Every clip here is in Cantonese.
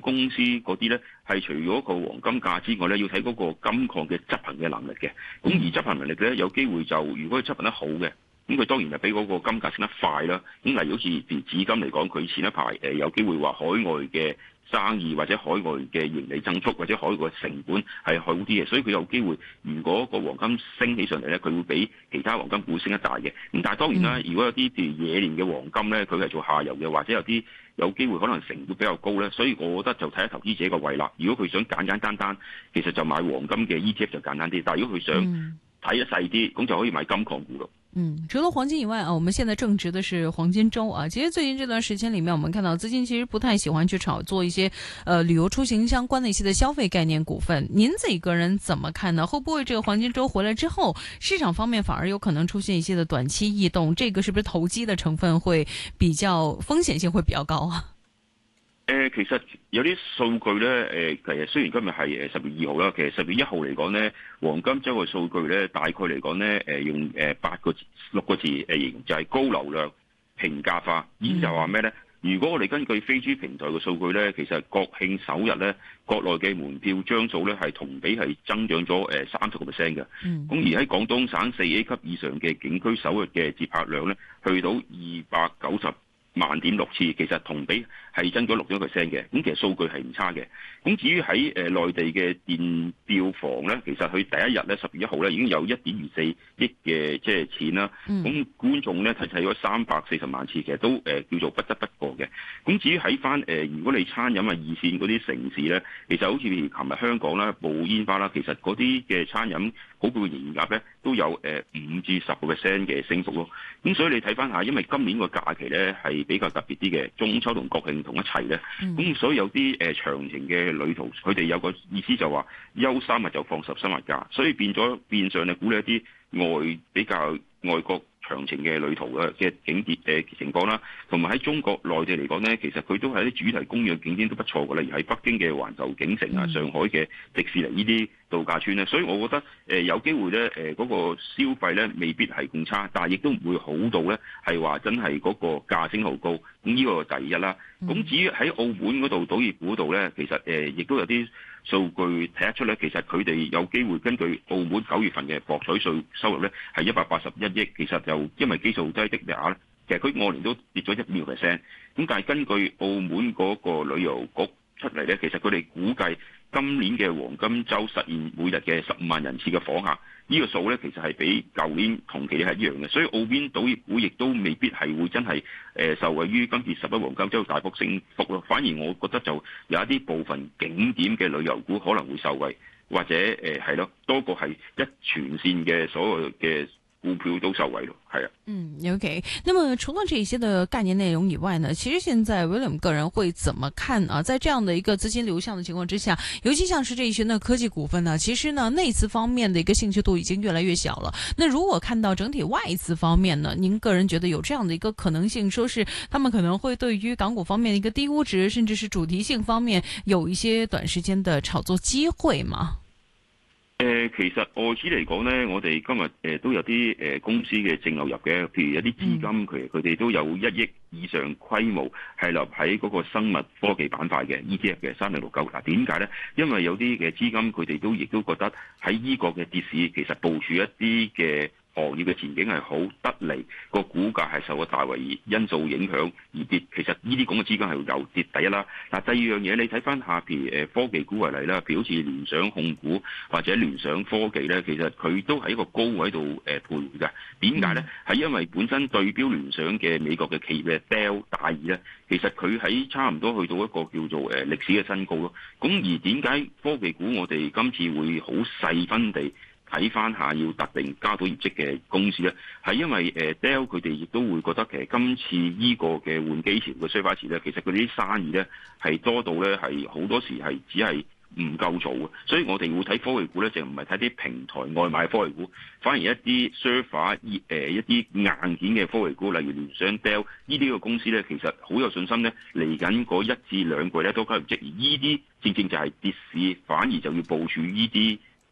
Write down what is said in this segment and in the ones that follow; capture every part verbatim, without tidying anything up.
公司嗰啲咧，係除咗個黃金價之外咧，要睇嗰個金礦嘅執行嘅能力嘅。咁而執行能力咧，有機會就如果佢執行得好嘅，咁佢當然就比嗰個金價升得快啦。咁例如好似連紫金嚟講，佢前一排誒有機會話海外嘅生意或者海外嘅盈利增速或者海外嘅成本係好啲嘅，所以佢有機會，如果個黃金升起上嚟咧，佢會比其他黃金股升得大嘅。咁但係當然啦，如果有啲譬如冶煉嘅黃金咧，佢係做下游嘅，或者有啲有機會可能成本比較高咧，所以我覺得就睇下投資者個位啦。如果佢想簡簡單單，其實就買黃金嘅 E T F 就簡單啲，但係如果佢想睇得細啲，咁就可以買金礦股咯。 嗯，除了黃金以外啊，我們現在正值的是黃金周啊。其實最近這段時間裏面，我們看到資金其實不太喜歡去炒作一些，呃，旅遊出行相關的一些的消費概念股份。您自己個人怎麼看呢？會不會這個黃金周回來之後，市場方面反而有可能出現一些的短期異動？這個是不是投機的成分會比較風險性會比較高啊？ 誒、呃，其實有啲數據咧，誒、呃，其實雖然今日係誒十月二號啦，其實十月一號嚟講咧，黃金周嘅數據咧，大概嚟講咧，誒、呃，用誒八個字、六個字誒形容，就係、是、高流量、平價化。意思就話咩咧？如果我哋根據飛豬平台嘅數據咧，其實國慶首日咧，國內嘅門票張數咧係同比係增長咗誒三十個 percent 嘅。咁、嗯、而喺廣東省四 A 級以上嘅景區首日嘅接客量咧，去到二百九十萬點六次，其實同比係增咗六點一 percent 嘅，咁其實數據係唔差嘅。咁至於喺誒內地嘅電票房咧，其實佢第一日咧十月一號咧已經有一點二四億嘅即係錢啦。咁、嗯、觀眾咧睇睇咗三百四十萬次，其實都誒、呃、叫做不得不過嘅。咁至於喺翻誒，如果你餐飲啊二線嗰啲城市咧，其實好似譬如琴日香港啦、報煙花啦，其實嗰啲嘅餐飲好嘅營業額咧都有誒五至十個 percent 嘅升幅咯。咁所以你睇翻下，因為今年個假期咧係比較特別啲嘅，中秋同國慶同一齊咧，咁、嗯、所以有啲誒、呃、長程嘅旅途，佢哋有個意思就話休三日就放十三日假，所以變咗變相咧鼓勵一啲外比較外國長程嘅旅途嘅嘅景點誒情況啦，同埋喺中國內地嚟講呢，其實佢都係啲主題公園景點都不錯嘅，例如喺北京嘅環球影城啊、上海嘅迪士尼呢啲度假村咧，所以我覺得誒、呃、有機會咧誒嗰個消費咧未必係咁差，但係亦都唔會好到咧係話真係嗰個價升好高，咁呢個第一啦。咁至於喺澳門嗰度賭業股度咧，其實誒亦、呃、都有啲數據睇得出咧，其實佢哋有機會根據澳門九月份嘅博彩稅收入咧係一百八十一億，其實就因為基數低的話咧，其實佢按年都跌咗一點二 percent。咁但係根據澳門嗰個旅遊局出嚟咧，其實佢哋估計今年嘅黃金週實現每日嘅十五萬人次嘅訪客，呢個數咧其實係比舊年同期係一樣嘅，所以澳門賭業股亦都未必係會真係誒受惠於今次十一黃金週大幅升幅咯。反而我覺得就有一啲部分景點嘅旅遊股可能會受惠，或者誒係咯，多過係一全線嘅所有嘅股票都受惠咯，係啊。 嗯 ，OK。那麼除了這些的概念內容以外呢，其實現在 William 個人會怎麼看啊？在這樣的一個資金流向的情況之下，尤其像是這一群的科技股份呢，其實呢內資方面的一個興趣度已經越來越小了。那如果看到整體外資方面呢，您個人覺得有這樣的一個可能性，說是他們可能會對於港股方面的一個低估值，甚至是主題性方面有一些短時間的炒作機會嗎？ 誒、呃，其實外資嚟講咧，我哋今日誒、呃、都有啲誒、呃、公司嘅淨流入嘅，譬如有啲資金佢佢哋都有一億以上規模係留喺嗰個生物科技板塊嘅 E T F 嘅三零六九。嗱，點解咧？因為有啲嘅資金佢哋都亦都覺得喺呢個嘅跌市，其實部署一啲嘅行業嘅前景係好得嚟，個股價係受個大圍因素影響而跌。其實呢啲咁嘅資金係有跌第一啦。嗱，第二樣嘢你睇翻下，譬如誒科技股為例啦，譬如好似聯想控股或者聯想科技咧，其實佢都喺一個高位度誒徘徊㗎。點解咧？係因為本身對標聯想嘅美國嘅企業嘅 Dell 大二咧，其實佢喺差唔多去到一個叫做誒歷史嘅新高咯。咁而點解科技股我哋今次會好細分地睇翻下要特定交到業績嘅公司咧，係因為誒 Dell 佢哋亦都會覺得其實今次呢個嘅換機潮嘅衰發潮咧，其實佢哋啲生意咧係多到咧係好多時係只係唔夠做嘅，所以我哋會睇科技股咧，就唔係睇啲平台外賣科技股，反而一啲 server 誒一啲硬件嘅科技股，例如聯想 Dell 呢啲嘅公司咧，其實好有信心咧，嚟緊嗰一至兩季咧都交業績，而呢啲正正就係跌市，反而就要部署呢啲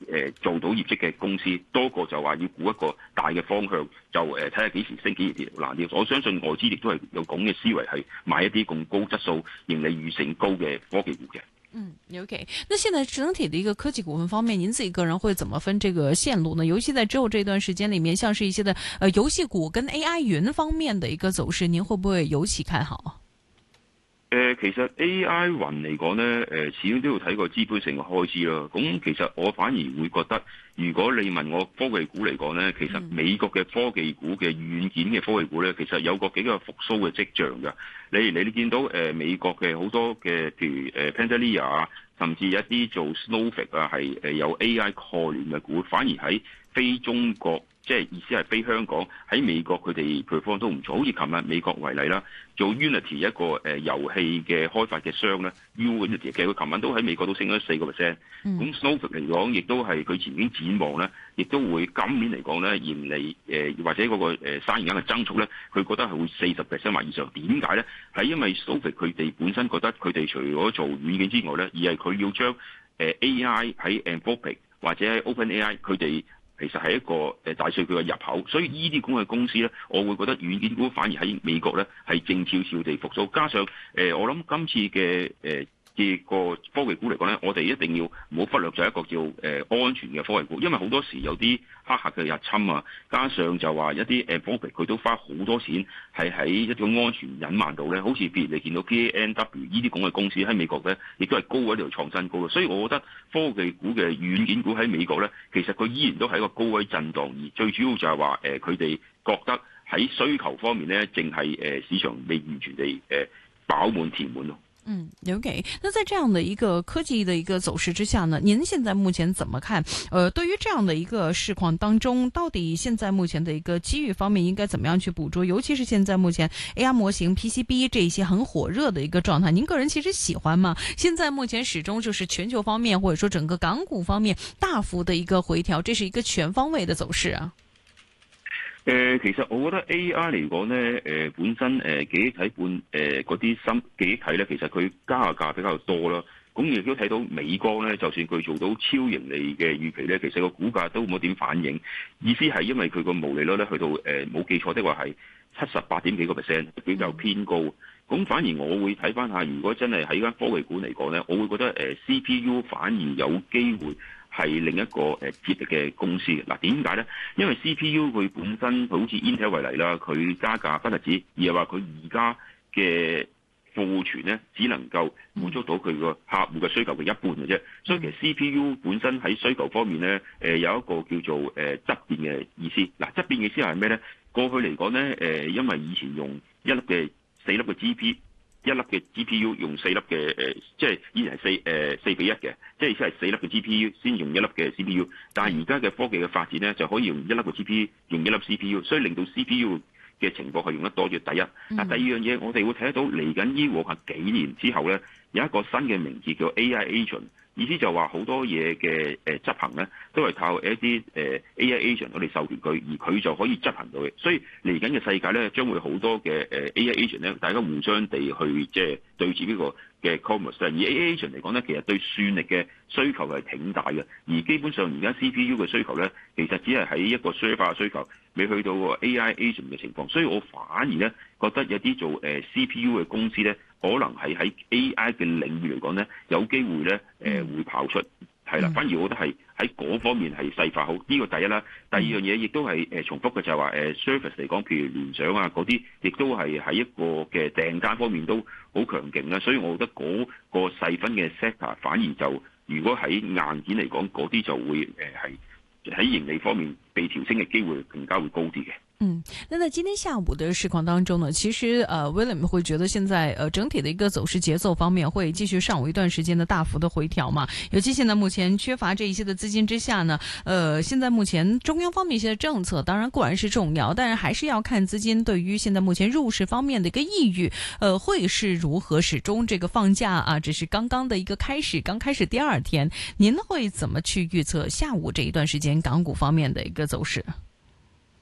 誒做到業績嘅公司，多過就話要估一個大嘅方向，就誒睇下幾時升幾時跌難啲。我相信外資亦都係有咁嘅思維，係買一啲咁高質素、盈利預性高嘅科技股嘅。 嗯 ，OK。那現在整體的一個科技股份方面，您自己個人會怎麼分這個線路呢？尤其在之後這段時間裡面，像是一些的呃遊戲股跟 A I 雲方面的一個走勢，您會不會尤其看好？ 誒、呃，其實 A I 雲嚟講呢，誒、呃，始終都要睇個資本性嘅開支咯。咁其實我反而會覺得，如果你問我科技股嚟講呢，其實美國嘅科技股嘅軟件嘅科技股呢，其實有個幾個復甦嘅跡象㗎。你你你見到誒、呃、美國嘅好多嘅，譬如誒 Pandaria 啊，甚至一啲做 Snowflake 啊，係誒有 A I 概念嘅股，反而喺非中國。即係意思係非香港喺美國佢哋 perform 都唔錯，好似琴日美國為例啦，做 Unity 一個誒遊戲嘅開發嘅商咧 ，Unity 其實佢琴晚都喺美國都升咗四個 percent。咁 Snowflake 嚟講，亦都係佢前景展望咧，亦都會今年嚟講咧，盈利誒或者嗰個誒生意額嘅增速咧，佢覺得係會四十 percent 或以上。點解咧？係因為 Snowflake 佢哋本身覺得佢哋除咗做軟件之外咧，而係佢要將誒 A I 喺 Anthropic 或者喺 OpenAI 佢哋。其實係一個誒大數據嘅入口，所以呢啲咁嘅公司咧，我會覺得軟件股反而喺美國咧係靜悄悄地復甦。加上誒、呃，我諗今次嘅誒嘅個科技股嚟講咧，我哋一定要唔好忽略就一個叫誒、呃、安全嘅科技股，因為好多時有啲黑客嘅入侵啊，加上就話一啲誒科技佢都花好多錢係喺一種安全隱瞞度咧，好似譬如你見到 P A N W 呢啲咁嘅公司喺美國咧，亦都係高喺度創新高嘅，所以我覺得科技股嘅軟件股喺美國咧，其實佢依然都係一個高位震盪，而最主要就係話誒佢哋覺得喺需求方面咧，淨係誒市場未完全地誒飽滿填滿咯。 嗯 ，OK。那在這樣的一個科技的一個走勢之下呢，您現在目前怎麼看？呃，對於這樣的一個市況當中，到底現在目前的一個機遇方面應該怎麼樣去捕捉？尤其是現在目前 A R 模型、P C B 這一些很火熱的一個狀態，您個人其實喜歡嗎？現在目前始終就是全球方面，或者說整個港股方面大幅的一個回調，這是一個全方位的走勢啊。 誒、呃，其實我覺得 A I 嚟講咧，誒、呃、本身誒、呃、記憶體半誒嗰啲芯記憶體咧，其實佢加價價比較多啦。咁亦都睇到美光咧，就算佢做到超盈利嘅預期咧，其實個股價都冇點反應。意思係因為佢個毛利率咧去到誒冇、呃、記錯的話係七十八點幾個 percent，比較偏高。咁反而我會睇翻下，如果真係喺間科技股嚟講咧，我會覺得誒、呃、C P U 反而有機會係另一個誒接力嘅公司。嗱，點解咧？因為 C P U 佢本身佢好似 Intel 為例啦，佢加價不特止，而係話佢而家嘅庫存咧，只能夠滿足到佢個客戶嘅需求嘅一半嘅啫。所以其實 C P U 本身喺需求方面咧，誒有一個叫做誒質變嘅意思。嗱，質變嘅意思係咩咧？過去嚟講咧，誒因為以前用一粒嘅四粒嘅 G P，一粒嘅 G P U 用四粒嘅誒，即係以前係四誒四比一嘅，即係意思係四粒嘅 G P U 先用一粒嘅 C P U。但係而家嘅科技嘅發展咧，就可以用一粒嘅 G P U 用一粒 C P U，所以令到 C P U 嘅情況係用得多咗。第一，嗱第二樣嘢，我哋會睇得到嚟緊呢往下幾年之後咧，有一個新嘅名字叫 A I Agent。意思就話好多嘢嘅誒執行咧，都係靠一啲誒 A I agent 我哋授權佢，而佢就可以執行到嘅。所以嚟緊嘅世界咧，將會好多嘅誒 A I agent 咧，大家互相地去即係對住呢個嘅 commerce。而 A I agent 嚟講咧，其實對算力嘅需求係挺大嘅。而基本上而家 C P U 嘅需求咧，其實只係喺一個 server 嘅需求，未去到個 A I agent 嘅情況。所以我反而咧覺得有啲做誒 C P U 嘅公司咧，可能係喺 A I 嘅領域嚟講咧，有機會咧誒、呃、會跑出，係啦。反而我覺得係喺嗰方面係細化好，呢、這個第一啦。第二樣嘢亦都係誒重複嘅，就係話誒 service 嚟講，譬如聯想啊嗰啲，亦都係喺一個嘅訂單方面都好強勁啦。所以我覺得嗰個細分嘅 sector 反而就如果喺硬件嚟講，嗰啲就會誒係喺盈利方面被調升嘅機會更加會高啲嘅。 嗯，那在今天下午的市況當中呢，其實呃 William 會覺得現在呃整體的一個走勢節奏方面會繼續上午一段時間的大幅的回調嘛，尤其現在目前缺乏這一些的資金之下呢，呃現在目前中央方面一些的政策當然固然是重要，但是還是要看資金對於現在目前入市方面的一個意欲，呃會是如何。始終這個放假啊只是剛剛的一個開始，剛開始第二天，您會怎麼去預測下午這一段時間港股方面的一個走勢？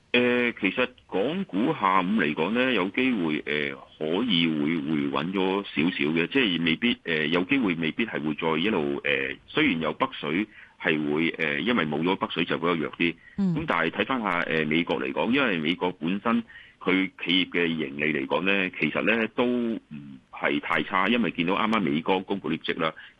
誒、呃，其實港股下午嚟講咧，有機會誒、呃、可以會回穩咗少少嘅，即係未必誒、呃、有機會未必係會再一路誒、呃，雖然有北水係會誒、呃，因為冇咗北水就比較弱啲。咁、嗯、但係睇翻下誒美國嚟講，因為美國本身佢企業嘅盈利嚟講咧，其實咧都唔係太差，因為見到啱啱美國公布業績啦，